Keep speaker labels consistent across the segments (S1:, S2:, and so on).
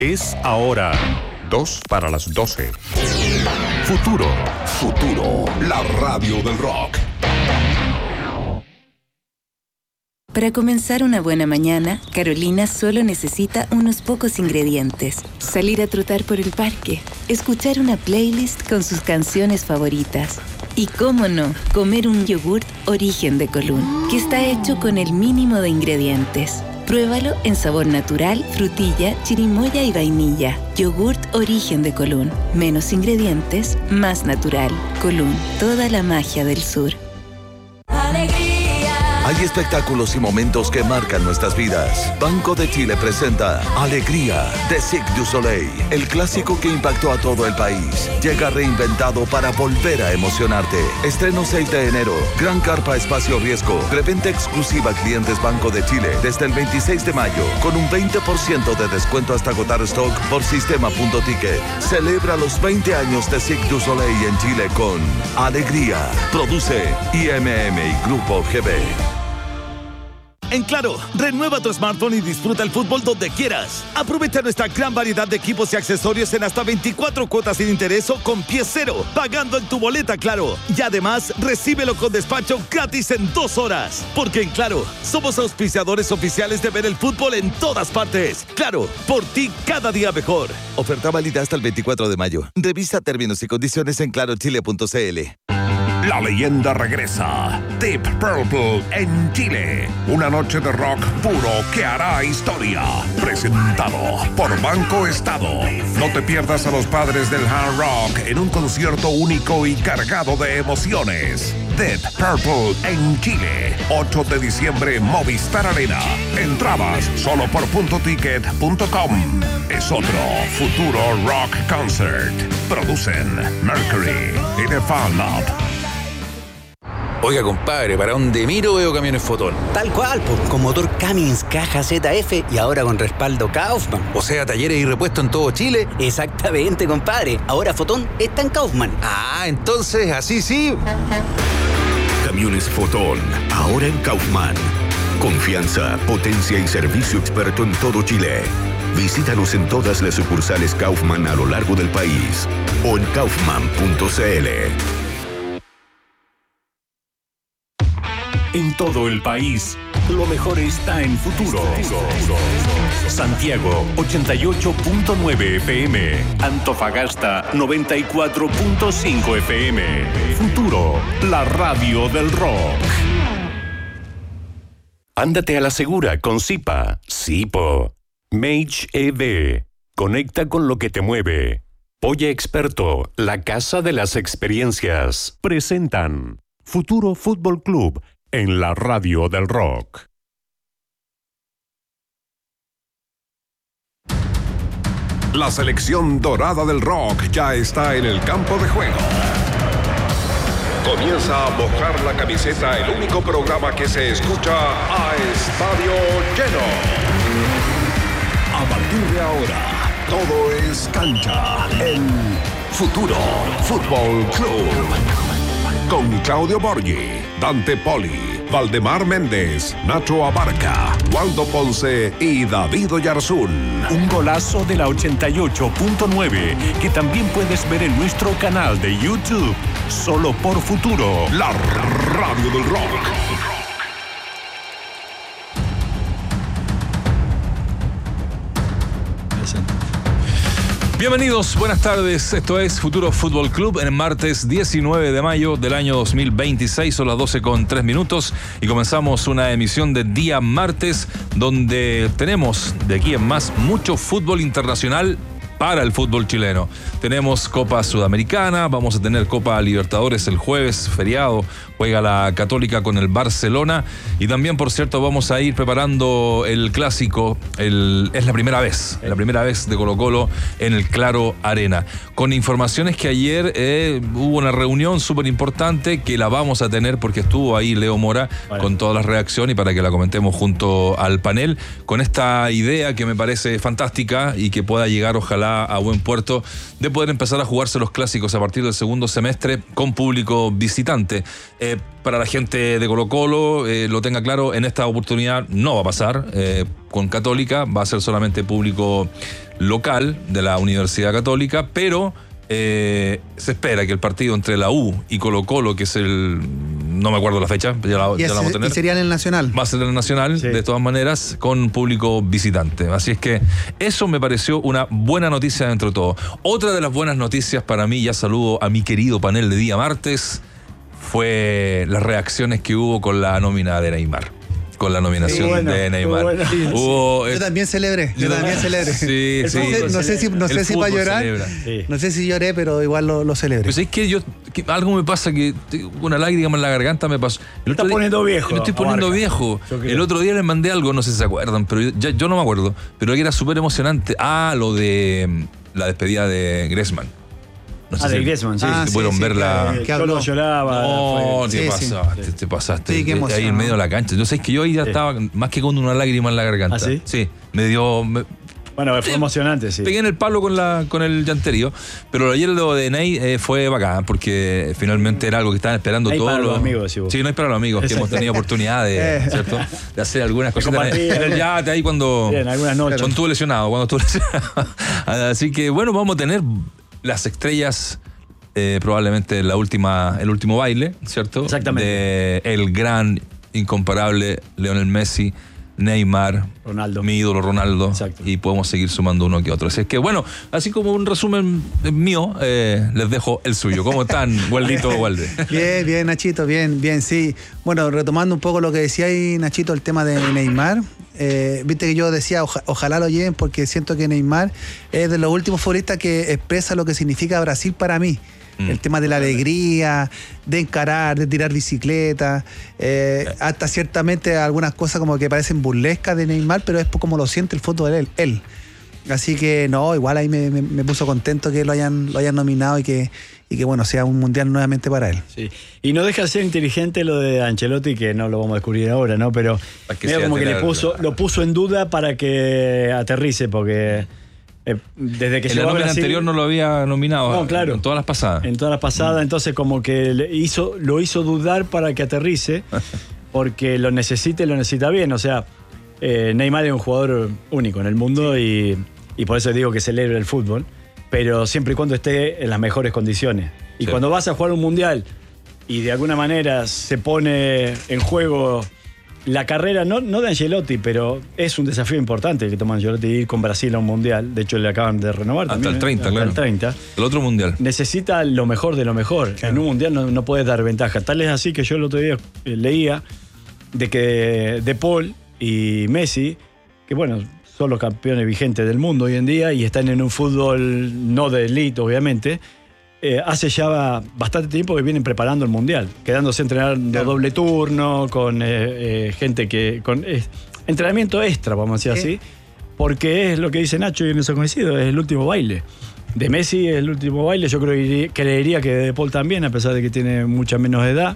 S1: Es ahora.
S2: 2 para las 12.
S1: Futuro,
S2: la radio del rock.
S3: Para comenzar una buena mañana, Carolina solo necesita unos pocos ingredientes. Salir a trotar por el parque, escuchar una playlist con sus canciones favoritas. Y cómo no, comer un yogurt Origen de Colún, que está hecho con el mínimo de ingredientes. Pruébalo en sabor natural, frutilla, chirimoya y vainilla. Yogurt Origen de Colún. Menos ingredientes, más natural. Colún, toda la magia del sur.
S4: Hay espectáculos y momentos que marcan nuestras vidas. Banco de Chile presenta Alegría de Cirque du Soleil, el clásico que impactó a todo el país. Llega reinventado para volver a emocionarte. Estreno 6 de enero. Gran carpa espacio riesgo. Preventa exclusiva a clientes Banco de Chile desde el 26 de mayo con un 20% de descuento hasta agotar stock por sistema.ticket. Celebra los 20 años de Cirque du Soleil en Chile con Alegría. Produce IMM y Grupo GB.
S5: En Claro, renueva tu smartphone y disfruta el fútbol donde quieras. Aprovecha nuestra gran variedad de equipos y accesorios en hasta 24 cuotas sin interés o con pie cero, pagando en tu boleta Claro. Y además, recíbelo con despacho gratis en 2 horas. Porque en Claro, somos auspiciadores oficiales de ver el fútbol en todas partes. Claro, por ti cada día mejor. Oferta válida hasta el 24 de mayo. Revisa términos y condiciones en clarochile.cl.
S2: La leyenda regresa. Deep Purple en Chile. Una noche de rock puro que hará historia. Presentado por Banco Estado. No te pierdas a los padres del hard rock en un concierto único y cargado de emociones. Deep Purple en Chile. 8 de diciembre, Movistar Arena. Entradas solo por .ticket.com. Es otro futuro rock concert. Producen Mercury y The Fan Lab.
S6: Oiga, compadre, para donde miro veo camiones Fotón.
S7: Tal cual, con motor Cummins, caja ZF y ahora con respaldo Kaufman.
S6: O sea, talleres y repuestos en todo Chile.
S7: Exactamente, compadre. Ahora Fotón está en Kaufman.
S6: Ah, entonces, así sí.
S8: Camiones Fotón, ahora en Kaufman. Confianza, potencia y servicio experto en todo Chile. Visítanos en todas las sucursales Kaufman a lo largo del país o en kaufman.cl.
S1: En todo el país, lo mejor está en Futuro. Santiago, 88.9 FM. Antofagasta, 94.5 FM. Futuro, la radio del rock. Ándate a la segura con Zipa. Zipo. Mage EV. Conecta con lo que te mueve. Polla Experto, la casa de las experiencias. Presentan Futuro Fútbol Club en la radio del rock.
S2: La selección dorada del rock ya está en el campo de juego. Comienza a mojar la camiseta, el único programa que se escucha a estadio lleno. A partir de ahora, todo es cancha en Futuro Fútbol Club. Con Claudio Borghi, Dante Poli, Valdemar Méndez, Nacho Abarca, Waldo Ponce y David Oyarzún.
S1: Un golazo de la 88.9 que también puedes ver en nuestro canal de YouTube. Solo por Futuro,
S2: la radio del rock.
S9: Bienvenidos, buenas tardes. Esto es Futuro Fútbol Club en martes 19 de mayo del año 2026. Son las 12:03 y comenzamos una emisión de día martes donde tenemos de aquí en más mucho fútbol internacional para el fútbol chileno. Tenemos Copa Sudamericana, vamos a tener Copa Libertadores el jueves, feriado, juega la Católica con el Barcelona y también, por cierto, vamos a ir preparando el clásico, es la primera vez de Colo-Colo en el Claro Arena. Con informaciones que ayer hubo una reunión súper importante que la vamos a tener porque estuvo ahí Leo Mora con todas las reacciones y para que la comentemos junto al panel con esta idea que me parece fantástica y que pueda llegar ojalá llegará a buen puerto de poder empezar a jugarse los clásicos a partir del segundo semestre con público visitante. Para la gente de Colo-Colo, lo tenga claro, en esta oportunidad no va a pasar con Católica, va a ser solamente público local de la Universidad Católica, pero se espera que el partido entre la U y Colo-Colo, que es no me acuerdo la fecha, ya la vamos a tener.
S10: Y sería en el Nacional.
S9: Va a ser en el Nacional, sí, de todas maneras, con público visitante. Así es que eso me pareció una buena noticia dentro de todo. Otra de las buenas noticias para mí, ya saludo a mi querido panel de día martes, fue las reacciones que hubo con la nómina de Neymar. Con la nominación de Neymar.
S10: Bueno. Yo también celebré.
S9: Sí, sí.
S10: No sé si para llorar. Sí. No sé si lloré, pero igual lo celebré.
S9: Pues es que algo me pasa, que una lágrima en la garganta me pasó.
S11: Me estoy poniendo
S9: viejo. El otro día les mandé algo, no sé si se acuerdan, pero yo no me acuerdo. Pero que era súper emocionante. Lo de la despedida de Griezmann.
S11: No sé de Griezmann, sí.
S9: Pudieron verla.
S11: Que habló, lloraba.
S9: No, te pasaste. Sí, ahí en medio de la cancha. Yo sé que yo ahí ya estaba más que con una lágrima en la garganta.
S11: ¿Ah, sí?
S9: Sí, me dio.
S11: Bueno, fue emocionante, sí.
S9: Pegué en el palo con el llanterío. Pero ayer lo de Ney fue bacán, porque finalmente era algo que estaban esperando todos
S11: los amigos.
S9: Sí, no es para los amigos, que hemos tenido oportunidad de, ¿cierto?, de hacer algunas cosas. En el yate ahí cuando.
S11: Bien, algunas noches.
S9: Cuando estuve lesionado. Así que bueno, vamos a tener las estrellas, probablemente el último baile, ¿cierto?
S11: Exactamente.
S9: De el gran, incomparable Lionel Messi, Neymar,
S11: Ronaldo,
S9: mi ídolo Ronaldo.
S11: Exacto.
S9: Y podemos seguir sumando uno que otro. Así es que bueno, así como un resumen mío, les dejo el suyo. ¿Cómo están, Waldito Walde?
S10: Bien, Nachito, bien, sí. Bueno, retomando un poco lo que decía ahí, Nachito, el tema de Neymar. Viste que yo decía, ojalá lo lleven, porque siento que Neymar es de los últimos futbolistas que expresa lo que significa Brasil para mí. El tema de la alegría, de encarar, de tirar bicicleta, hasta ciertamente algunas cosas como que parecen burlescas de Neymar, pero es como lo siente el fútbol de él. Así que no, igual ahí me puso contento que lo hayan nominado y que bueno, sea un mundial nuevamente para él.
S11: Sí. Y no deja de ser inteligente lo de Ancelotti, que no lo vamos a descubrir ahora, ¿no? Pero mira como que lo puso en duda para que aterrice, porque desde que
S9: en la nómina anterior no lo había nominado.
S11: No, claro.
S9: En todas las pasadas.
S11: En todas las pasadas, entonces como que lo hizo dudar para que aterrice, porque lo necesita bien. O sea, Neymar es un jugador único en el mundo y por eso digo que celebra el fútbol, pero siempre y cuando esté en las mejores condiciones. Y cuando vas a jugar un mundial y de alguna manera se pone en juego la carrera, no de Ancelotti, pero es un desafío importante que toma Ancelotti, ir con Brasil a un mundial. De hecho, le acaban de renovar
S9: hasta
S11: también.
S9: El 30, claro.
S11: El 30.
S9: El otro mundial.
S11: Necesita lo mejor de lo mejor. Claro. En un mundial no puedes dar ventaja. Tal es así que yo el otro día leía de que De Paul y Messi, que bueno, son los campeones vigentes del mundo hoy en día y están en un fútbol no de élite, obviamente, hace ya bastante tiempo que vienen preparando el mundial, quedándose a entrenar de doble turno, con gente con entrenamiento extra, vamos a decir así, porque es lo que dice Nacho y en eso coincido, es el último baile. De Messi es el último baile, yo creería que de Paul también, a pesar de que tiene mucha menos edad.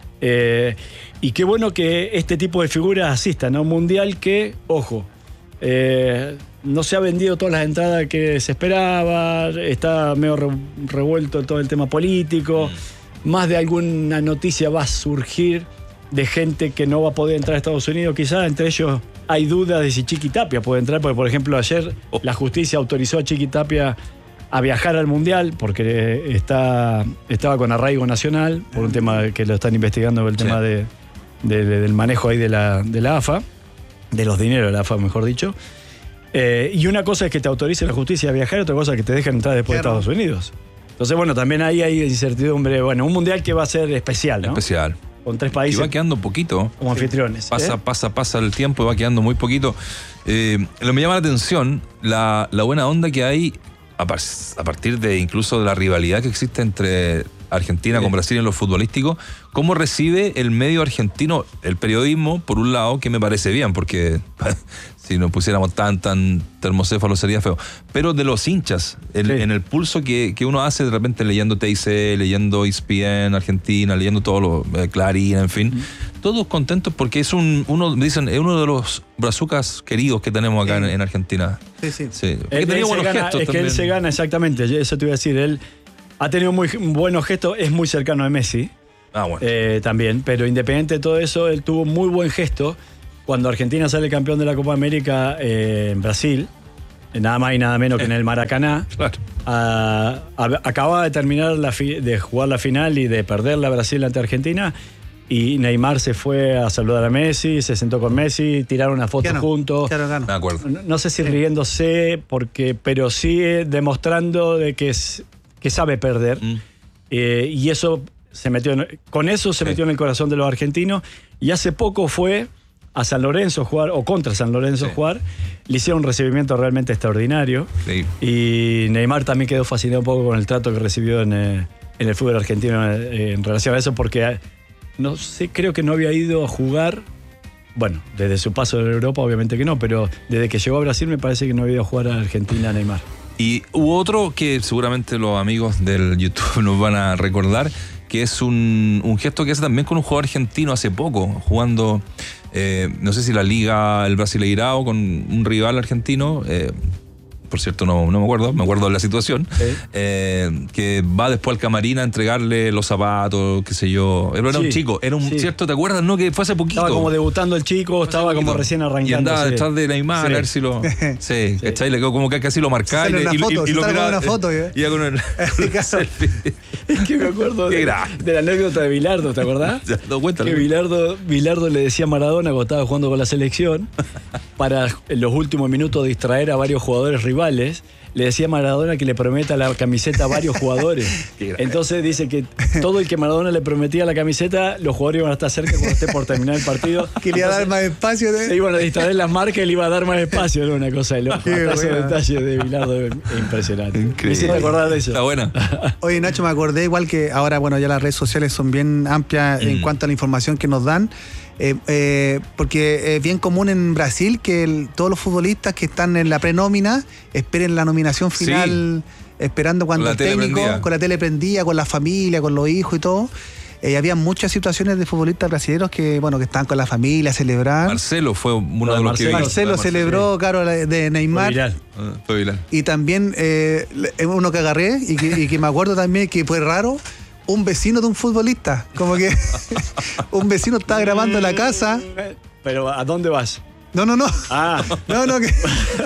S11: Y qué bueno que este tipo de figuras asistan a un mundial que, ojo, no se ha vendido todas las entradas que se esperaba, está medio revuelto todo el tema político, más de alguna noticia va a surgir de gente que no va a poder entrar a Estados Unidos, quizás entre ellos hay dudas de si Chiqui Tapia puede entrar, porque por ejemplo ayer la justicia autorizó a Chiqui Tapia a viajar al mundial porque estaba con arraigo nacional por un tema que lo están investigando, el tema del manejo ahí de la AFA, de los dineros de la AFA, mejor dicho. Y una cosa es que te autorice la justicia a viajar, otra cosa es que te dejan entrar después de Estados Unidos. Entonces, bueno, también ahí hay incertidumbre. Bueno, un mundial que va a ser especial, ¿no?
S9: Especial.
S11: Con 3 países.
S9: Y va quedando poquito.
S11: Como anfitriones.
S9: Pasa el tiempo y va quedando muy poquito. Lo que me llama la atención, la buena onda que hay a partir de incluso de la rivalidad que existe entre Argentina con Brasil en lo futbolístico, cómo recibe el medio argentino el periodismo, por un lado, que me parece bien, porque si nos pusiéramos tan termocéfalo sería feo, pero de los hinchas, en el pulso que uno hace de repente leyendo TIC, leyendo ESPN Argentina, leyendo todo lo Clarín, en fin, todos contentos porque es uno de los brazucas queridos que tenemos acá en Argentina.
S10: Sí.
S9: Él tenía buenos gestos
S11: es
S9: también.
S11: que él se gana, exactamente, eso te iba a decir. Él ha tenido muy buenos gestos, es muy cercano a Messi.
S9: Bueno.
S11: También, pero independiente de todo eso, él tuvo muy buen gesto cuando Argentina sale campeón de la Copa América en Brasil, nada más y nada menos que en el Maracaná.
S9: Claro.
S11: Acababa de terminar de jugar la final y de perder la Brasil ante Argentina, y Neymar se fue a saludar a Messi, se sentó con Messi, tiraron una foto juntos.
S9: Me acuerdo.
S11: No sé si riéndose, pero sí demostrando de que sabe perder. Y eso se metió en el corazón de los argentinos. Y hace poco fue a San Lorenzo a jugar, o contra San Lorenzo a jugar. Le hicieron un recibimiento realmente extraordinario. Sí. Y Neymar también quedó fascinado un poco con el trato que recibió en el fútbol argentino en relación a eso, porque no sé, creo que no había ido a jugar. Bueno, desde su paso en Europa obviamente que no, pero desde que llegó a Brasil me parece que no había ido a jugar a Argentina Neymar.
S9: Y hubo otro que seguramente los amigos del YouTube nos van a recordar, que es un gesto que hace también con un jugador argentino hace poco, jugando, no sé si la Liga, el Brasileirao, con un rival argentino, por cierto no me acuerdo de la situación, que va después al camarín a entregarle los zapatos, qué sé yo. Era un chico, ¿cierto? ¿Te acuerdas? No, que fue hace poquito.
S11: Estaba como debutando el chico, estaba como recién arrancando.
S9: Y andaba detrás de Neymar a ver si lo... Sí, ¿cachai? Le quedó como que casi lo marcaba y lo miraba.
S10: Una foto,
S9: y ya con el selfie.
S11: Es que me acuerdo de la anécdota de Bilardo, ¿te acordás? Que Bilardo le decía a Maradona cuando estaba jugando con la selección, para en los últimos minutos distraer a varios jugadores rivales, le decía a Maradona que le prometa la camiseta a varios jugadores. Entonces dice que todo el que Maradona le prometía la camiseta, los jugadores iban a estar cerca cuando esté por terminar el partido.
S10: Que le iba a dar más espacio.
S11: Se iban a distraer las marcas y le iba a dar más espacio. Era una cosa de loco. Ese detalle de Bilardo es impresionante. Me hiciste acordar de eso.
S9: Está buena.
S10: Oye, Nacho, me acordé igual que ahora, bueno, ya las redes sociales son bien amplias en cuanto a la información que nos dan. Porque es bien común en Brasil que todos los futbolistas que están en la prenómina esperen la nominación final, esperando cuando el técnico, con la tele prendida, con la familia, con los hijos y todo. Había muchas situaciones de futbolistas brasileños que estaban con la familia, celebrar.
S9: Marcelo fue uno de los que vi.
S10: Marcelo celebró, claro, de Neymar.
S9: Fue viral.
S10: Y también uno que agarré y que me acuerdo también que fue raro. Un vecino de un futbolista, como que un vecino estaba grabando la casa.
S11: ¿Pero a dónde vas?
S10: No. No, que...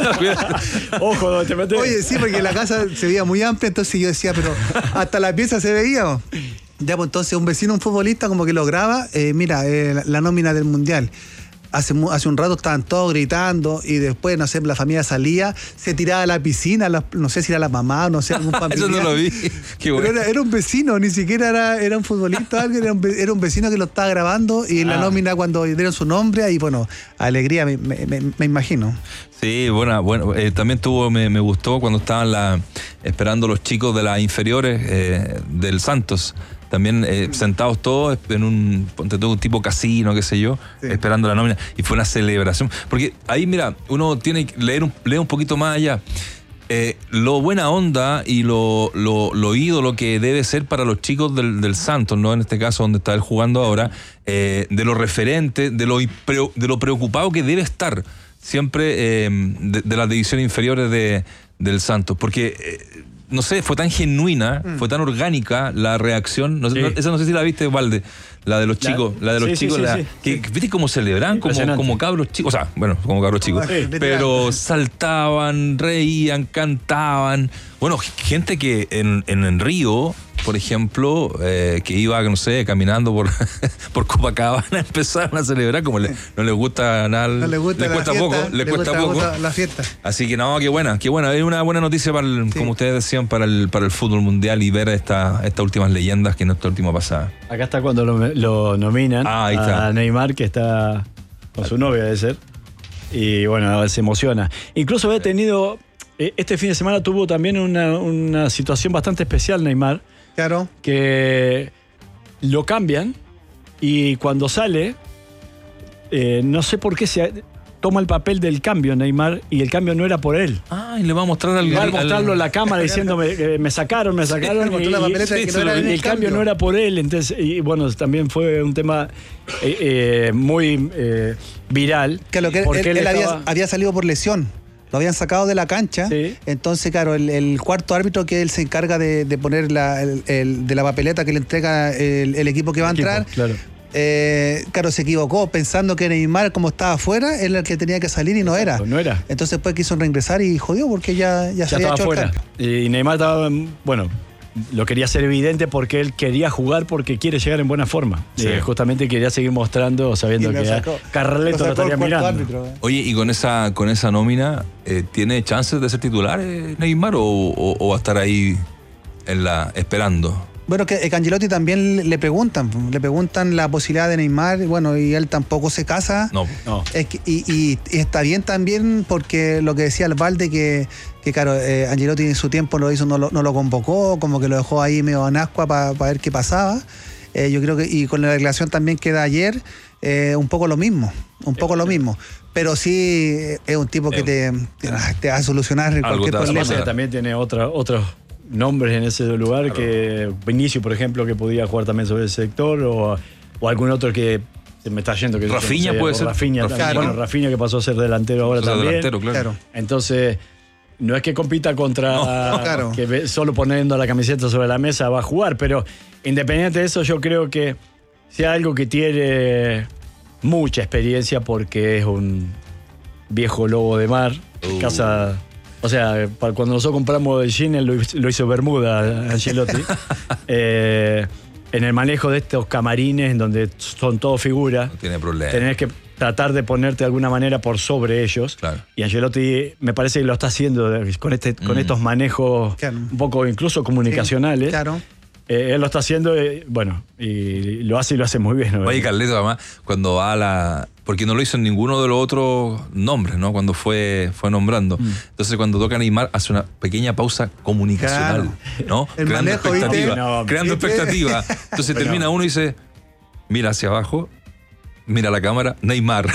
S11: Ojo, ¿dónde te metes?
S10: Oye, sí, porque la casa se veía muy amplia, entonces yo decía, pero hasta la pieza se veía. Ya, pues entonces un vecino, un futbolista, como que lo graba, la nómina del Mundial. Hace un rato estaban todos gritando y después, no sé, la familia salía, se tiraba a la piscina, no sé si era la mamá o no sé, algún familiar.
S9: Eso no lo vi. Qué bueno.
S10: Pero era un vecino, ni siquiera era un futbolista, era un vecino que lo estaba grabando y en la nómina cuando dieron su nombre, ahí alegría, me imagino.
S9: Sí, bueno, también me gustó cuando estaban esperando los chicos de las inferiores del Santos. También sentados todos en un tipo casino, qué sé yo, esperando la nómina. Y fue una celebración. Porque ahí, mira, uno tiene que leer un poquito más allá. Lo buena onda y lo ídolo que debe ser para los chicos del Santos, ¿no? En este caso, donde está él jugando ahora, de lo referente, de lo preocupado que debe estar siempre de las divisiones inferiores del Santos. Porque... no sé, fue tan genuina, fue tan orgánica la reacción. Esa no sé si la viste, Valde, la de los chicos. ¿Viste cómo celebran? Como cabros chicos. O sea, como cabros chicos. Pero saltaban, reían, cantaban. Bueno, gente que en Río, por ejemplo, que iba, no sé, caminando por Copacabana, empezaron a celebrar, como no les gusta nada, les cuesta poco
S10: la fiesta.
S9: Así que no, qué buena. Es una buena noticia como ustedes decían, para el fútbol mundial y ver estas últimas leyendas que en esta última pasada.
S11: Acá está cuando lo nominan a Neymar, que está con su novia, debe ser. Y bueno, se emociona. Incluso había tenido, este fin de semana tuvo también una situación bastante especial Neymar.
S10: Claro.
S11: Que lo cambian y cuando sale, no sé por qué toma el papel del cambio Neymar y el cambio no era por él.
S9: Y le va a mostrar
S11: va a mostrarlo en la cámara diciéndome me sacaron y el cambio no era por él. Entonces, y bueno, también fue un tema muy viral.
S10: Que lo que él había salido por lesión. Lo habían sacado de la cancha. Sí. Entonces, claro, el cuarto árbitro, que él se encarga de poner de la papeleta que le entrega el equipo que va a entrar. Claro. Claro, se equivocó pensando que Neymar, como estaba afuera, era el que tenía que salir y no era.
S11: No era.
S10: Entonces después quiso reingresar y jodió porque ya se había hecho
S11: afuera. Y Neymar estaba, bueno, lo quería hacer evidente porque él quería jugar porque quiere llegar en buena forma. Sí. Justamente quería seguir mostrando, sabiendo que Carleto lo estaría mirando. Árbitro,
S9: Oye, y con esa nómina, ¿tiene chances de ser titular Neymar o va a estar ahí esperando?
S10: Bueno, que Ancelotti también le preguntan la posibilidad de Neymar, bueno, y él tampoco se casa. No. Y está bien también porque lo que decía el Valde, que claro, Ancelotti en su tiempo lo hizo, no lo convocó, como que lo dejó ahí medio en ascua para ver qué pasaba. Yo creo que, y con la declaración también que da ayer, un poco lo mismo. Pero sí es un tipo que te va a solucionar cualquier problema.
S11: También tiene otros nombres en ese lugar, claro. Que Vinicius, por ejemplo, que podía jugar también sobre ese sector, o algún otro que se me está yendo.
S9: Rafinha puede ser.
S11: Rafinha, bueno, Rafinha que pasó a ser delantero ahora también. Delantero, claro. Entonces, no es que compita contra que solo poniendo la camiseta sobre la mesa va a jugar, pero independiente de eso, yo creo que si hay algo que tiene mucha experiencia porque es un viejo lobo de mar, casa. O sea, cuando nosotros compramos el jean, lo hizo Bermuda, Ancelotti. En el manejo de estos camarines, en donde son todos figuras,
S9: no tiene problema.
S11: Tenés que tratar de ponerte de alguna manera por sobre ellos. Claro. Y Ancelotti me parece que lo está haciendo con estos manejos un poco incluso comunicacionales. Sí, claro. Él lo está haciendo, bueno, y lo hace muy bien, ¿no?
S9: Oye, Carleto, además, cuando va porque no lo hizo en ninguno de los otros nombres, ¿no? Cuando fue nombrando. Entonces, cuando toca Neymar, hace una pequeña pausa comunicacional, ¿no? Creando expectativa. Entonces termina uno y dice, mira hacia abajo, mira la cámara, Neymar.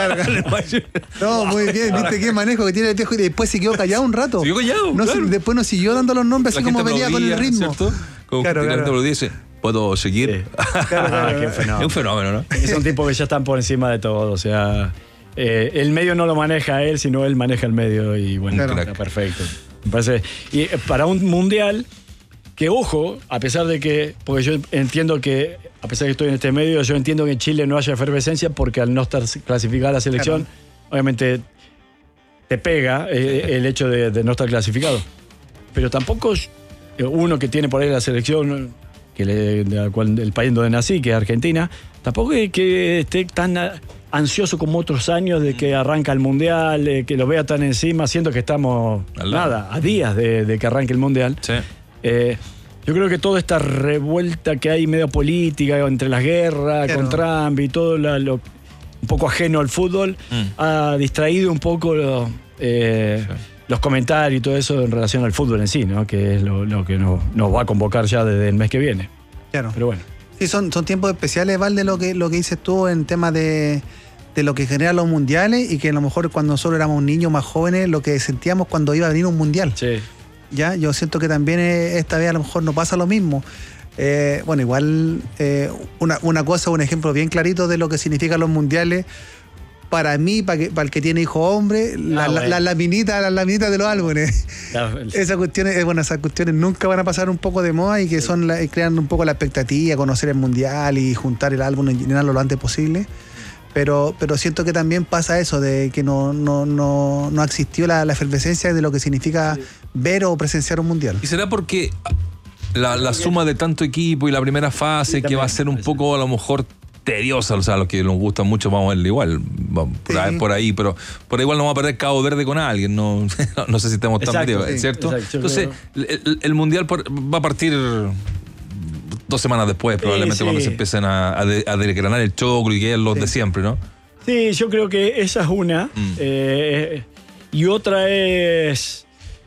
S10: No, muy bien, viste qué manejo que tiene el viejo, y después se quedó callado un rato.
S9: Siguió callado, claro.
S10: Después nos siguió dando los nombres así como venía con el ritmo.
S9: ¿Cierto? Como claro. Lo dice, ¿puedo seguir?
S11: Sí. Claro.
S9: Es un fenómeno, ¿no?
S11: Es un tipo que ya están por encima de todo, o sea, el medio no lo maneja él, sino él maneja el medio y bueno, está perfecto. Me parece, y para un mundial, que ojo, a pesar de que, porque yo entiendo que, a pesar de que estoy en este medio, yo entiendo que en Chile no haya efervescencia porque al no estar clasificada a la selección, obviamente te pega el hecho de no estar clasificado. Pero tampoco uno que tiene por ahí la selección, el país donde nací, que es Argentina, tampoco es que esté tan ansioso como otros años de que arranca el Mundial, que lo vea tan encima, siendo que estamos a días de que arranque el Mundial. Sí. Yo creo que toda esta revuelta que hay medio política entre las guerras, con Trump y todo un poco ajeno al fútbol, ha distraído un poco los comentarios y todo eso en relación al fútbol en sí, ¿no? Que es lo que nos va a convocar ya desde el mes que viene.
S10: Claro.
S11: Pero bueno.
S10: Sí, son tiempos especiales, Valde, lo que dices tú en temas de lo que generan los mundiales, y que a lo mejor cuando nosotros éramos niños más jóvenes, lo que sentíamos cuando iba a venir un mundial.
S11: Sí.
S10: Ya, yo siento que también esta vez a lo mejor no pasa lo mismo. Bueno, igual una cosa, un ejemplo bien clarito de lo que significan los mundiales. Para mí, para el que tiene hijo hombre, las laminitas de los álbumes. Esas cuestiones nunca van a pasar un poco de moda, y que crean un poco la expectativa, conocer el mundial y juntar el álbum y llenarlo lo antes posible. Pero siento que también pasa eso, de que no existió la efervescencia de lo que significa ver o presenciar un mundial.
S9: ¿Y será porque la suma de tanto equipo y la primera fase, que va a ser un poco a lo mejor tediosa, o sea, los que nos gustan mucho vamos a verlo igual, por ahí, pero por igual no vamos a perder Cabo Verde con alguien, no sé si estamos tan metidos, ¿cierto? Exacto, entonces, el mundial va a partir 2 semanas después, probablemente, cuando se empiecen a desgranar el choclo y que es los de siempre, ¿no?
S11: Sí, yo creo que esa es una. Y otra es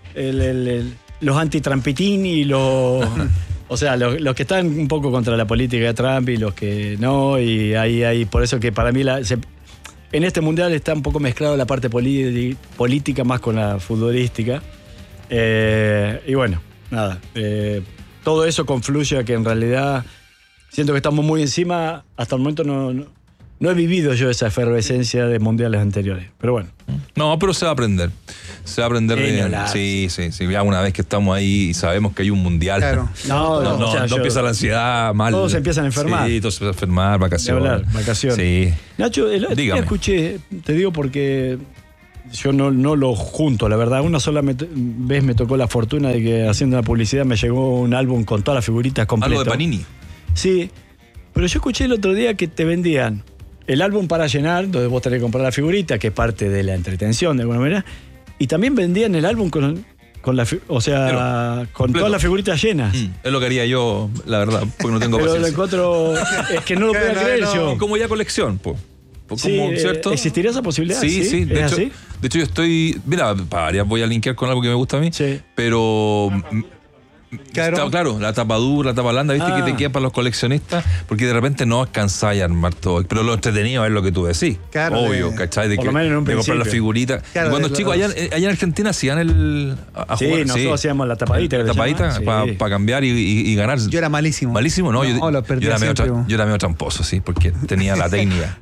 S11: los anti-Trampitín y los... O sea, los que están un poco contra la política de Trump y los que no, y ahí por eso que para mí en este mundial está un poco mezclado la parte política más con la futbolística. Y bueno, nada. Todo eso confluye a que en realidad siento que estamos muy encima. Hasta el momento no he vivido yo esa efervescencia de mundiales anteriores. Pero bueno.
S9: No, pero se va a aprender. Se va a aprender Sí. Ya una vez que estamos ahí y sabemos que hay un mundial. Claro. No empieza la ansiedad mal.
S11: Todos se empiezan a enfermar.
S9: Sí, todos se empiezan a enfermar, vacaciones.
S11: Sí. Nacho, el otro día escuché, te digo porque yo no lo junto, la verdad. Una sola vez me tocó la fortuna de que haciendo la publicidad me llegó un álbum con todas las figuritas completas.
S9: Algo de Panini.
S11: Sí, pero yo escuché el otro día que te vendían el álbum para llenar, donde vos tenés que comprar la figurita, que es parte de la entretención de alguna manera, y también vendían el álbum con todas las figuritas llenas.
S9: Es lo que haría yo, la verdad, porque no tengo
S11: pero
S9: paciencia.
S11: lo encuentro, es que no lo podía creer yo.
S9: Como ya colección, ¿cierto?
S11: ¿Existiría esa posibilidad?
S9: Sí. De hecho, yo estoy. Mira, voy a linkear con algo que me gusta a mí. Sí. Pero. Claro, la tapa dura, la tapa blanda, ¿viste? Que te queda para los coleccionistas, porque de repente no alcanzáis a armar todo. Pero lo entretenido es lo que tú decís. Claro, obvio, ¿cachai? De comprar las figuritas. Claro, cuando chicos, allá en Argentina hacían a jugar.
S11: Nosotros hacíamos la tapadita.
S9: La tapadita para cambiar y ganar.
S10: Yo era malísimo.
S9: ¿Malísimo? No, yo era medio tramposo, sí, porque tenía la técnica.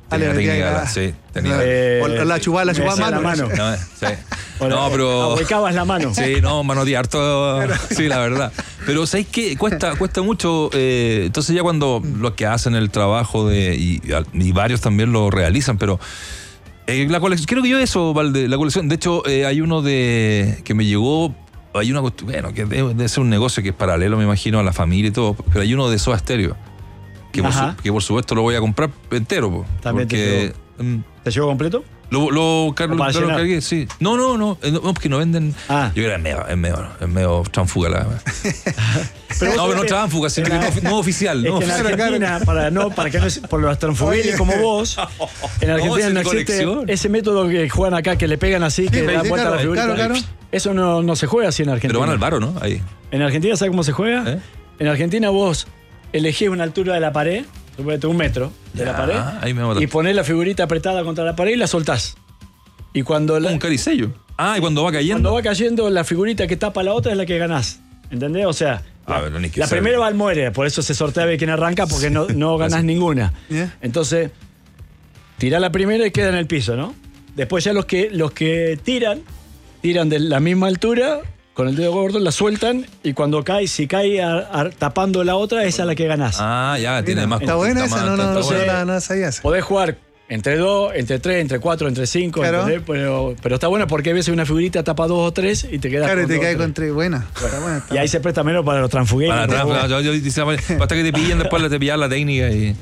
S10: La chupaba a mano.
S11: No, pero. Ahuecabas la mano.
S9: Sí, manotear todo. Sí, la verdad. Pero ¿sabéis qué? Cuesta mucho. Entonces ya cuando los que hacen el trabajo y varios también lo realizan, pero la colección, creo que yo eso, Valde, la colección. De hecho, hay uno que me llegó. Hay una cuestión, bueno, que debe ser un negocio que es paralelo, me imagino, a la familia y todo. Pero hay uno de Soda Stereo. Que por supuesto lo voy a comprar entero.
S11: También porque ¿te llegó completo?
S9: Lo cargué, sí. No, porque no venden. Yo creo que es medio transfuga la. Pero no transfuga, sino que no oficial.
S11: En Argentina, para que no por los transfugiles como vos, en Argentina no existe ese método que juegan acá, que le pegan así, que da vuelta a la figurita. Claro. Eso no se juega así en Argentina.
S9: Pero van al varo, ¿no? Ahí.
S11: En Argentina, ¿sabes cómo se juega? En Argentina vos elegís una altura de la pared, suponete 1 metro de la pared, y ponés la figurita apretada contra la pared y la soltás. Y cuando
S9: un caricello. Y cuando va cayendo.
S11: Cuando va cayendo, la figurita que tapa la otra es la que ganás. ¿Entendés? O sea, la primera va al muere, por eso se sortea de quién arranca, porque no ganás ninguna. Entonces, tirá la primera y queda en el piso, ¿no? Después ya los que tiran de la misma altura, con el dedo gordo, la sueltan, y cuando si cae tapando la otra, esa es la que ganás.
S9: Ya, tiene más.
S10: Está buena esa, no sabía eso.
S11: Podés jugar entre 2, entre 3, entre 4, entre 5, claro. Pero está bueno porque a veces una figurita tapa 2 o 3 y te queda.
S10: Claro, y te cae con 3. Buena.
S11: Y ahí se presta menos para los transfugueros.
S9: Basta que te pillen, después te pillan la técnica y.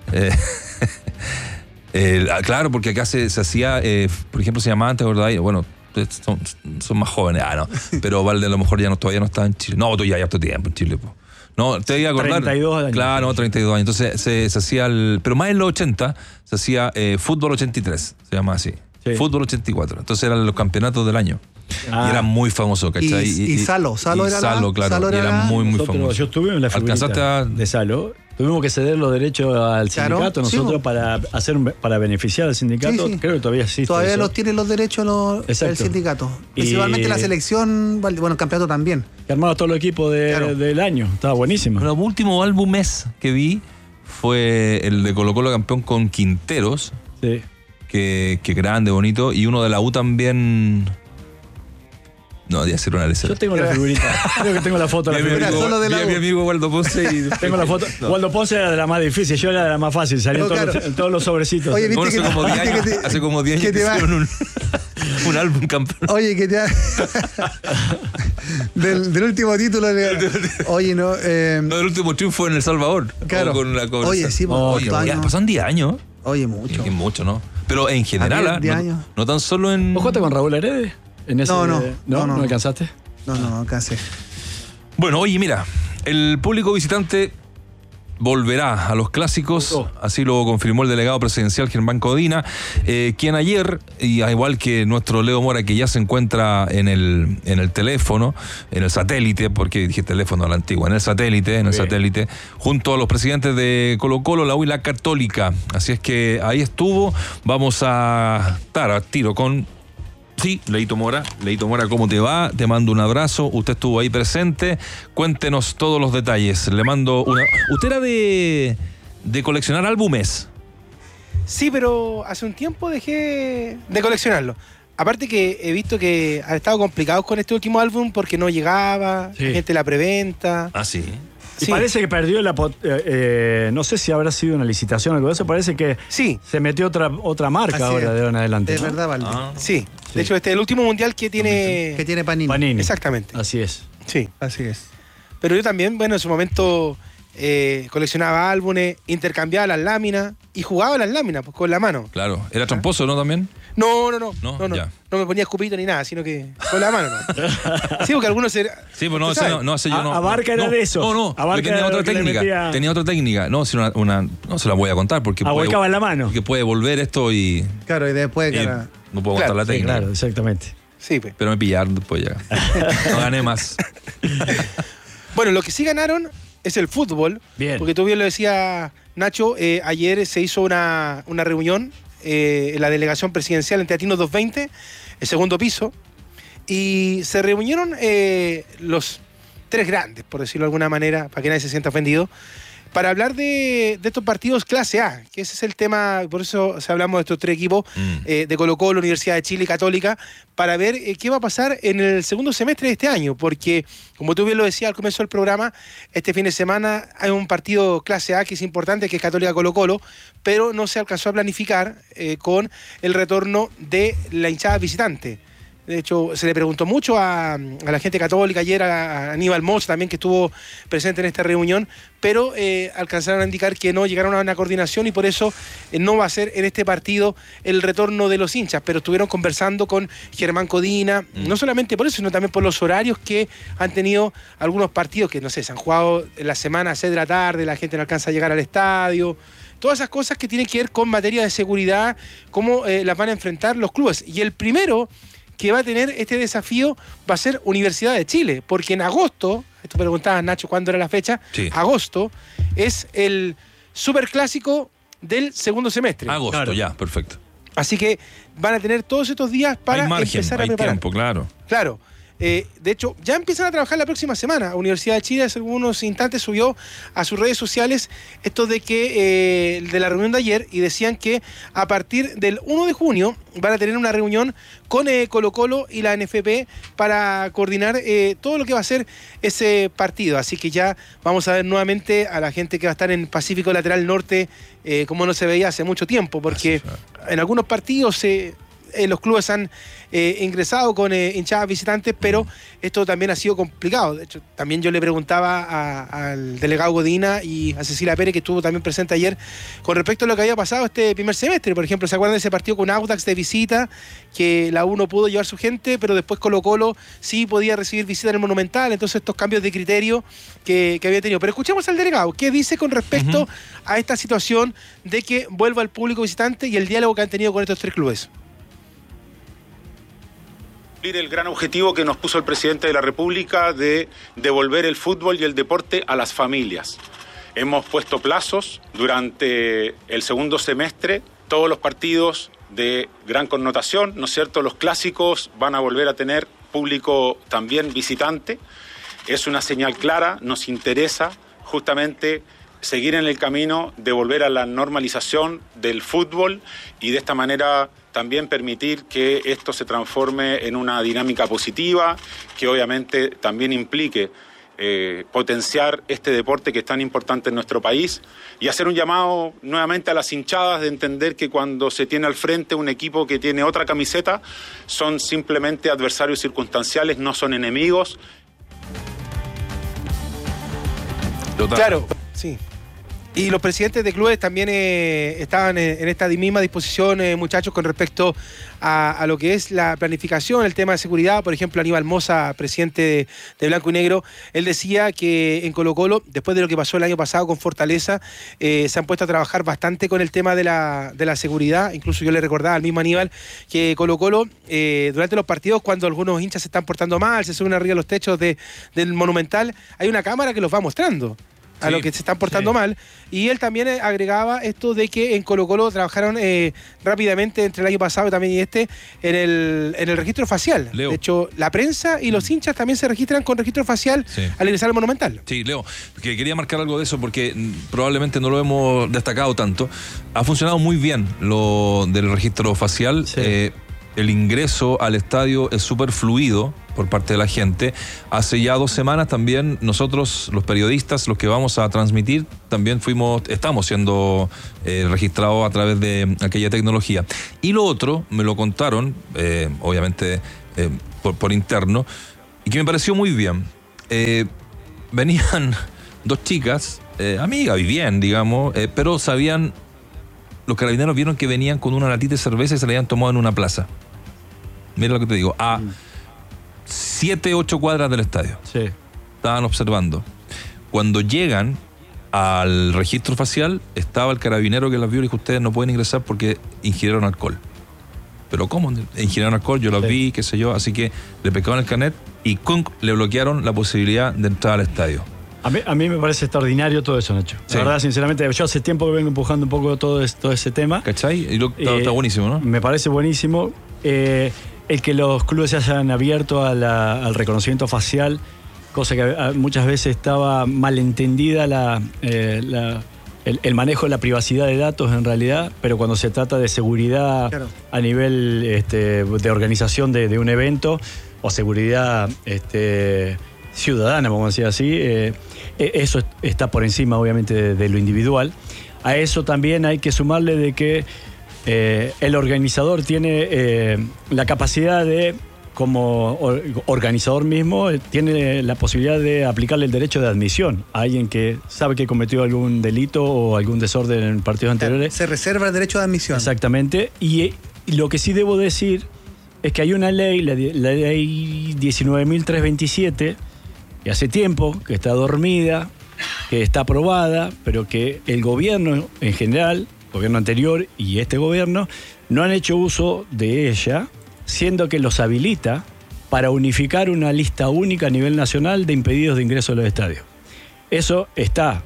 S9: Claro, porque acá se hacía, por ejemplo, se llamaba antes, ¿verdad? Bueno, son más jóvenes. Pero Valde a lo mejor todavía no está en Chile. No, tú ya harto tiempo en Chile, pues. No, te iba a acordar.
S11: 32 años.
S9: Claro, 32 años. Entonces se hacía pero más en los 80 se hacía Fútbol 83, se llama así. Sí. Fútbol 84. Entonces eran los campeonatos del año. Y era muy famoso, ¿cachai?
S10: Y Salo era
S9: Salo, claro. Salo era muy famoso.
S11: Yo estuve en la figurita de Salo. Tuvimos que ceder los derechos al sindicato nosotros para beneficiar al sindicato. Sí. Creo que todavía existe.
S10: Todavía los tienen los derechos el sindicato. Principalmente la selección, bueno, el campeonato también.
S11: Que armaba todo el equipo del año. Estaba buenísimo.
S9: El último álbum que vi fue el de Colo Colo campeón con Quinteros.
S11: Sí.
S9: Que grande, bonito. Y uno de la U también. No, de hacer una lección.
S11: Yo tengo la figurita. Creo que tengo la foto de la figurita.
S9: Mi amigo Waldo Ponce.
S11: Tengo la foto. No. Waldo Ponce era de la más difícil, yo era de la más fácil. Salió en todos los sobrecitos.
S10: Oye, ¿viste
S9: hace como 10 años que hicieron un álbum campeón.
S10: Oye, que te del último título. Oye, no.
S9: Del último triunfo en El Salvador.
S10: Claro. Oye, sí,
S9: pasan 10 años.
S10: Oye, mucho.
S9: Y mucho, ¿no? Pero en general, no tan solo en.
S11: ¿Vos jugaste con Raúl Heredes? ¿No alcanzaste?
S10: No alcancé.
S9: Bueno, oye, mira, el público visitante volverá a los clásicos, así lo confirmó el delegado presidencial Germán Codina, quien ayer, y al igual que nuestro Leo Mora, que ya se encuentra en el teléfono, en el satélite, porque dije teléfono a la antigua, en el satélite, junto a los presidentes de Colo-Colo, la U y la Católica. Así es que ahí estuvo. Vamos a estar a tiro con... Sí, Leito Mora, ¿cómo te va? Te mando un abrazo, usted estuvo ahí presente, cuéntenos todos los detalles. Le mando una... ¿Usted era de coleccionar álbumes?
S12: Sí, pero hace un tiempo dejé de coleccionarlo. Aparte que he visto que han estado complicados con este último álbum porque no llegaba, la gente la preventa.
S9: Ah, sí.
S11: Y parece que perdió no sé si habrá sido una licitación o algo de eso, parece que se metió otra marca. Así ahora de ahora en adelante.
S10: De verdad, Valdi.
S12: Sí. De hecho, este es el último mundial que tiene...
S10: Que tiene Panini.
S12: Exactamente.
S11: Así es.
S12: Sí.
S10: Así es.
S12: Pero yo también, bueno, en su momento coleccionaba álbumes, intercambiaba las láminas y jugaba las láminas pues, con la mano.
S9: Claro. ¿Era tramposo, no, también?
S12: No
S9: Ya.
S12: No me ponía escupito ni nada, sino que con la mano, ¿no? Sí, porque algunos se...
S9: Sí, pues no, ese yo no.
S11: Abarca era de eso.
S9: No,
S11: Abarca
S9: tenía otra técnica.
S11: metía...
S9: Tenía otra técnica. No, si no se la voy a contar porque
S11: ahuecaba en la mano.
S9: Porque puede volver esto y...
S10: Claro, y después...
S9: no puedo contar la técnica.
S11: Claro, exactamente.
S12: Sí, pues.
S9: Pero me pillaron después ya. No gané más.
S12: Bueno, lo que sí ganaron es el fútbol.
S11: Bien.
S12: Porque tú bien lo decías, Nacho, ayer se hizo una reunión en la delegación presidencial en Teatinos 220, el segundo piso, y se reunieron los tres grandes, por decirlo de alguna manera, para que nadie se sienta ofendido, para hablar de estos partidos clase A, que ese es el tema, por eso hablamos de estos tres equipos, de Colo-Colo, Universidad de Chile y Católica, para ver qué va a pasar en el segundo semestre de este año, porque, como tú bien lo decías al comienzo del programa, este fin de semana hay un partido clase A que es importante, que es Católica Colo-Colo, pero no se alcanzó a planificar con el retorno de la hinchada visitante. De hecho, se le preguntó mucho a la gente católica ayer, a Aníbal Moch también, que estuvo presente en esta reunión, pero alcanzaron a indicar que no llegaron a una coordinación y por eso no va a ser en este partido el retorno de los hinchas, pero estuvieron conversando con Germán Codina, no solamente por eso, sino también por los horarios que han tenido algunos partidos que, no sé, se han jugado en la semana a 6 de la tarde, la gente no alcanza a llegar al estadio. Todas esas cosas que tienen que ver con materia de seguridad, cómo las van a enfrentar los clubes. Y el primero que va a tener este desafío va a ser Universidad de Chile, porque en agosto, tú preguntabas, Nacho, ¿cuándo era la fecha?
S9: Sí.
S12: Agosto es el superclásico del segundo semestre.
S9: Agosto, claro. Ya, perfecto.
S12: Así que van a tener todos estos días para empezar a preparar.
S9: Tiempo, claro.
S12: Claro. De hecho, ya empiezan a trabajar la próxima semana. Universidad de Chile hace algunos instantes subió a sus redes sociales esto de que de la reunión de ayer y decían que a partir del 1 de junio van a tener una reunión con Colo-Colo y la NFP para coordinar todo lo que va a ser ese partido. Así que ya vamos a ver nuevamente a la gente que va a estar en Pacífico Lateral Norte como no se veía hace mucho tiempo, porque en algunos partidos los clubes han ingresado con hinchadas visitantes, pero esto también ha sido complicado. De hecho, también yo le preguntaba al delegado Godina y a Cecilia Pérez, que estuvo también presente ayer, con respecto a lo que había pasado este primer semestre. Por ejemplo, ¿se acuerdan de ese partido con Audax de visita? Que la U no pudo llevar su gente, pero después Colo-Colo sí podía recibir visita en el Monumental. Entonces, estos cambios de criterio que había tenido. Pero escuchemos al delegado, ¿qué dice con respecto a esta situación de que vuelva el público visitante y el diálogo que han tenido con estos tres clubes?
S13: El gran objetivo que nos puso el presidente de la República de devolver el fútbol y el deporte a las familias. Hemos puesto plazos durante el segundo semestre, todos los partidos de gran connotación, ¿no es cierto? Los clásicos van a volver a tener público también visitante. Es una señal clara, nos interesa justamente seguir en el camino de volver a la normalización del fútbol y de esta manera también permitir que esto se transforme en una dinámica positiva, que obviamente también implique potenciar este deporte que es tan importante en nuestro país y hacer un llamado nuevamente a las hinchadas de entender que cuando se tiene al frente un equipo que tiene otra camiseta, son simplemente adversarios circunstanciales, no son enemigos.
S12: Claro, sí. Y los presidentes de clubes también estaban en esta misma disposición, muchachos, con respecto a lo que es la planificación, el tema de seguridad. Por ejemplo, Aníbal Mosa, presidente de Blanco y Negro, él decía que en Colo-Colo, después de lo que pasó el año pasado con Fortaleza, se han puesto a trabajar bastante con el tema de la seguridad. Incluso yo le recordaba al mismo Aníbal que Colo-Colo, durante los partidos, cuando algunos hinchas se están portando mal, se suben arriba de los techos del Monumental, hay una cámara que los va mostrando a los que se están portando mal. Y él también agregaba esto de que en Colo-Colo trabajaron rápidamente entre el año pasado también y en el registro facial.
S9: Leo.
S12: De hecho, la prensa y los hinchas también se registran con registro facial al ingresar al Monumental.
S9: Sí, Leo, que quería marcar algo de eso porque probablemente no lo hemos destacado tanto. Ha funcionado muy bien lo del registro facial. El ingreso al estadio es súper fluido por parte de la gente. Hace ya 2 semanas también nosotros, los periodistas, los que vamos a transmitir, también estamos siendo registrados a través de aquella tecnología. Y lo otro, me lo contaron, obviamente por interno, y que me pareció muy bien. Venían 2 chicas, amigas y bien, digamos, pero sabían, los carabineros vieron que venían con una latita de cerveza y se la habían tomado en una plaza. Mira lo que te digo, a 7, 8 cuadras del estadio. Estaban observando. Cuando llegan al registro facial, estaba el carabinero que las vio y dijo: ustedes no pueden ingresar porque ingirieron alcohol. ¿Pero cómo? Ingirieron alcohol, yo las vi, qué sé yo, así que le pescaban el carnet y le bloquearon la posibilidad de entrar al estadio.
S11: A mí me parece extraordinario todo eso, Nacho. La verdad, sinceramente, yo hace tiempo que vengo empujando un poco todo ese tema.
S9: ¿Cachai? Y está buenísimo, ¿no?
S11: Me parece buenísimo. El que los clubes se hayan abierto al reconocimiento facial, cosa que muchas veces estaba malentendida el manejo de la privacidad de datos en realidad, pero cuando se trata de seguridad a nivel de organización de un evento o seguridad ciudadana, vamos a decir así, eso está por encima obviamente de lo individual. A eso también hay que sumarle de que el organizador tiene la capacidad de, como organizador mismo, tiene la posibilidad de aplicarle el derecho de admisión a alguien que sabe que cometió algún delito o algún desorden en partidos anteriores.
S10: Se reserva el derecho de admisión.
S11: Exactamente. Y lo que sí debo decir es que hay una ley, la ley 19.327, que hace tiempo que está dormida, que está aprobada, pero que el gobierno en general, gobierno anterior y este gobierno, no han hecho uso de ella, siendo que los habilita para unificar una lista única a nivel nacional de impedidos de ingreso a los estadios. Eso está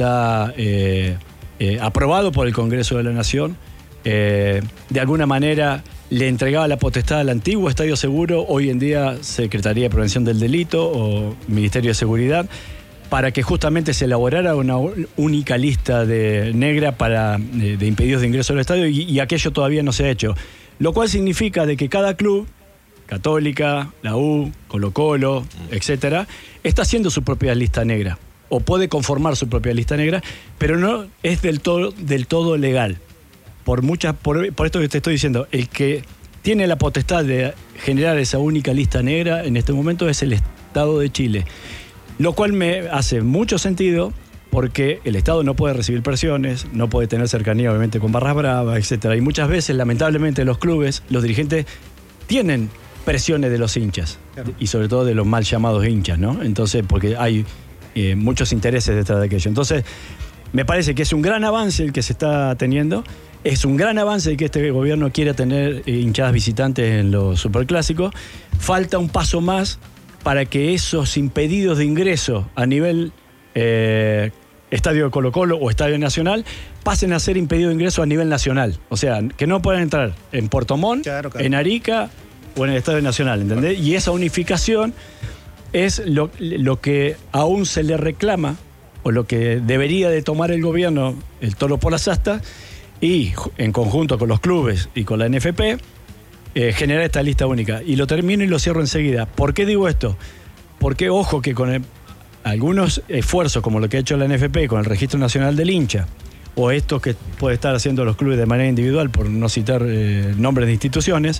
S11: aprobado por el Congreso de la Nación. De alguna manera le entregaba la potestad al antiguo Estadio Seguro, hoy en día Secretaría de Prevención del Delito o Ministerio de Seguridad, para que justamente se elaborara una única lista negra de impedidos de ingreso al estadio y aquello todavía no se ha hecho. Lo cual significa de que cada club, Católica, la U, Colo-Colo, etcétera, está haciendo su propia lista negra o puede conformar su propia lista negra, pero no es del todo legal. Por esto que te estoy diciendo, el que tiene la potestad de generar esa única lista negra en este momento es el Estado de Chile. Lo cual me hace mucho sentido porque el Estado no puede recibir presiones, no puede tener cercanía obviamente con barras bravas, etcétera. Y muchas veces, lamentablemente, los clubes, los dirigentes, tienen presiones de los hinchas y sobre todo de los mal llamados hinchas, ¿no? Entonces, porque hay muchos intereses detrás de aquello. Entonces, me parece que es un gran avance el que se está teniendo. Es un gran avance de que este gobierno quiera tener hinchadas visitantes en los superclásicos. Falta un paso más para que esos impedidos de ingreso a nivel Estadio de Colo-Colo o Estadio Nacional pasen a ser impedidos de ingreso a nivel nacional. O sea, que no puedan entrar en Puerto Montt, en Arica o en el Estadio Nacional, ¿entendés? Y esa unificación es lo que aún se le reclama o lo que debería de tomar el gobierno, el toro por las astas, y en conjunto con los clubes y con la NFP, generar esta lista única. Y lo termino y lo cierro enseguida. ¿Por qué digo esto? Porque, ojo, que con algunos esfuerzos como lo que ha hecho la NFP con el Registro Nacional del Hincha, o estos que puede estar haciendo los clubes de manera individual, por no citar nombres de instituciones,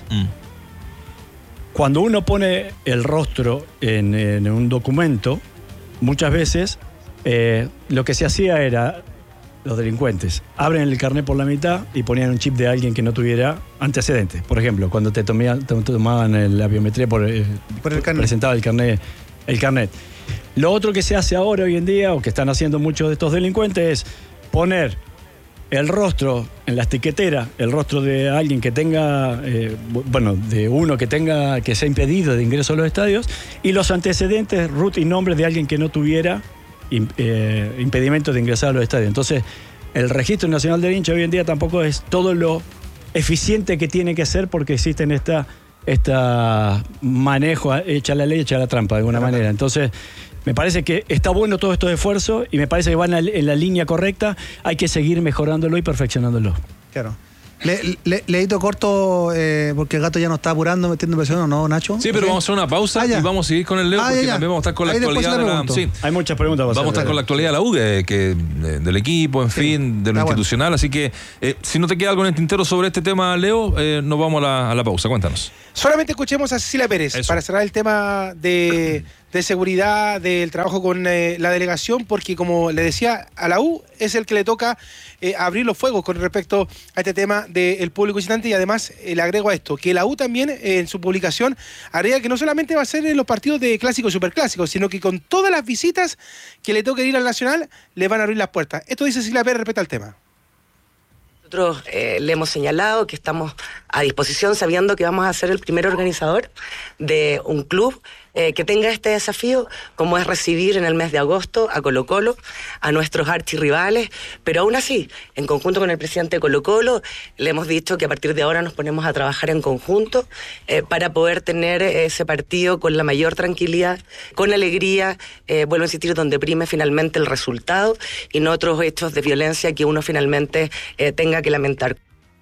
S11: cuando uno pone el rostro en un documento, muchas veces lo que se hacía era los delincuentes abren el carnet por la mitad y ponían un chip de alguien que no tuviera antecedentes. Por ejemplo, cuando te tomaban la biometría por el carnet. Presentaba el carnet. Lo otro que se hace ahora, hoy en día, o que están haciendo muchos de estos delincuentes, es poner el rostro en la etiquetera, el rostro de alguien que tenga, de uno que sea impedido de ingreso a los estadios, y los antecedentes, root y nombre de alguien que no tuviera impedimento de ingresar a los estadios. Entonces, el Registro Nacional del Hincha hoy en día tampoco es todo lo eficiente que tiene que ser, porque existen esta manejo, echa la ley, echa la trampa de alguna manera. Entonces, me parece que está bueno todo estos esfuerzos y me parece que van en la línea correcta. Hay que seguir mejorándolo y perfeccionándolo.
S10: Claro. Leíto corto, porque el gato ya nos está apurando, metiendo presión, ¿o no, Nacho?
S9: Sí, pero vamos a hacer una pausa y vamos a seguir con el Leo, porque también vamos a estar con la actualidad de la... Sí.
S11: Hay muchas preguntas.
S9: Vamos a estar con la actualidad de la U, del equipo, en fin, de lo institucional. Así que, si no te queda algo en el tintero sobre este tema, Leo, nos vamos a la pausa. Cuéntanos.
S12: Solamente escuchemos a Cecilia Pérez para cerrar el tema de seguridad, del trabajo con la delegación, porque como le decía, a la U es el que le toca abrir los fuegos con respecto a este tema del público visitante, y además le agrego a esto, que la U también en su publicación agrega que no solamente va a ser en los partidos de clásicos y superclásicos, sino que con todas las visitas que le toque ir al Nacional, le van a abrir las puertas. Esto dice Cecilia Pérez respecto al tema.
S14: Nosotros le hemos señalado que estamos a disposición, sabiendo que vamos a ser el primer organizador de un club que tenga este desafío, como es recibir en el mes de agosto a Colo-Colo, a nuestros archirrivales, pero aún así, en conjunto con el presidente de Colo-Colo, le hemos dicho que a partir de ahora nos ponemos a trabajar en conjunto para poder tener ese partido con la mayor tranquilidad, con alegría, vuelvo a insistir, donde prime finalmente el resultado y no otros hechos de violencia que uno finalmente tenga que lamentar.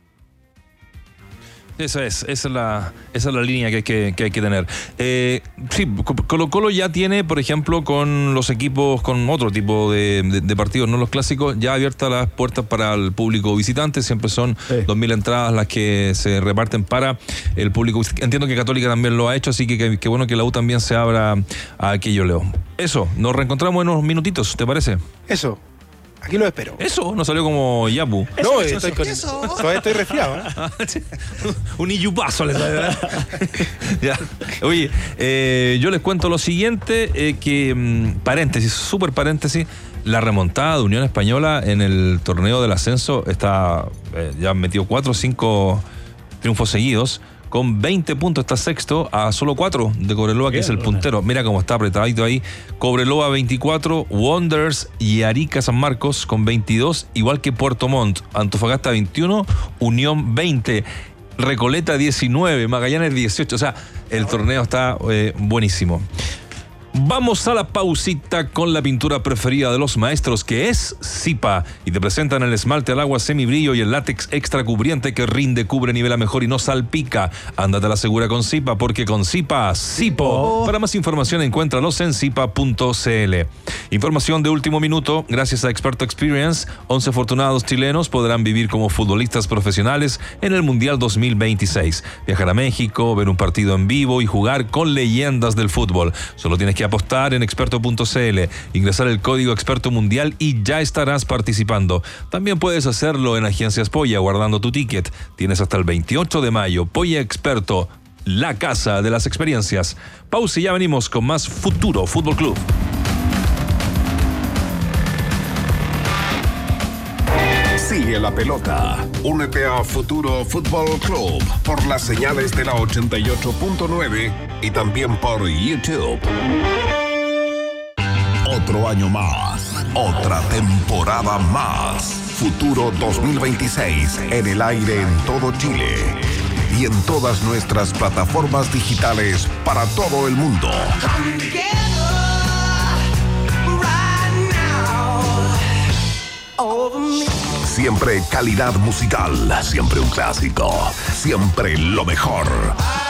S9: Esa es la línea que hay que tener. Sí, Colo-Colo ya tiene, por ejemplo, con los equipos, con otro tipo de partidos, no los clásicos, ya abiertas las puertas para el público visitante. Siempre son 2.000 entradas las que se reparten para el público. Entiendo que Católica también lo ha hecho, así que qué bueno que la U también se abra a aquello, Leo. Eso, nos reencontramos en unos minutitos, ¿te parece?
S12: Eso. Aquí lo espero.
S9: Eso, no salió como Yapu.
S12: No, todavía estoy resfriado.
S9: Un iyupazo le sale. Ya. Oye, yo les cuento lo siguiente, paréntesis, súper paréntesis, la remontada de Unión Española en el torneo del ascenso está, ya han metido 4 o 5 triunfos seguidos. Con 20 puntos está sexto, a solo 4 de Cobreloa, que es el puntero. Mira cómo está apretadito ahí. Cobreloa 24, Wanderers y Arica San Marcos con 22, igual que Puerto Montt. Antofagasta 21, Unión 20, Recoleta 19, Magallanes 18. O sea, el torneo está buenísimo. Vamos a la pausita con la pintura preferida de los maestros, que es Zipa, y te presentan el esmalte al agua semibrillo y el látex extra cubriente que rinde, cubre, nivela mejor y no salpica. Ándate a la segura con Zipa, porque con Zipa, Zipo. Para más información encuéntralos en zipa.cl. Información de último minuto, gracias a Experto Experience, 11 afortunados chilenos podrán vivir como futbolistas profesionales en el Mundial 2026. Viajar a México, ver un partido en vivo y jugar con leyendas del fútbol. Solo tienes que apostar en experto.cl, ingresar el código Experto Mundial y ya estarás participando. También puedes hacerlo en Agencias Polla guardando tu ticket. Tienes hasta el 28 de mayo. Polla Experto, la casa de las experiencias. Pausa y ya venimos con más Futuro Fútbol Club.
S2: Sigue la pelota. Únete a Futuro Fútbol Club por las señales de la 88.9 y también por YouTube. Otro año más, otra temporada más. Futuro 2026 en el aire en todo Chile y en todas nuestras plataformas digitales para todo el mundo. Siempre calidad musical, siempre un clásico, siempre lo mejor.